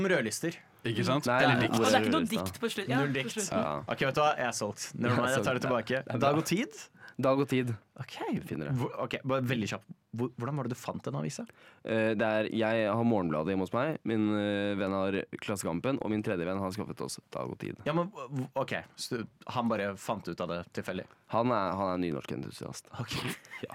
Rødlister. Ikke sant? Nei, Eller nei, dikt. nei. Og det er ikke noe dikt på slutt. Ja, Null på dikt. slutten. Ja. Ok, vet du hva? Jeg er solgt. Never mind, jeg tar det tilbake. Dag og tid? Dag og tid. Ok, Finner det. Ok, bare veldig kjapt. Hvordan var det du fant den avisa? Jeg har Morgenbladet hjemme hos meg. Min venn har Klassekampen, og min tredje venn har skaffet oss Dag og tid. Ja, men ok, så han bare fant ut av det tilfeldig? Han er nynorskentusiast. Ok. Ja.